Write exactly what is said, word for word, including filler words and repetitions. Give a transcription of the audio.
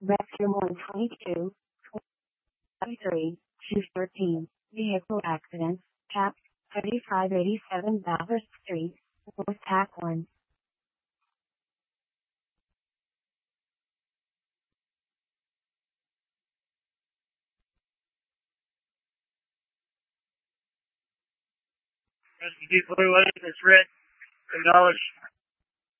Rescue one twenty-two, twenty-three, two thirteen. Vehicle accident. Cap thirty-five eighty-seven Bathurst Street, North Packland. Rescue two forty-one, it's red. Acknowledge.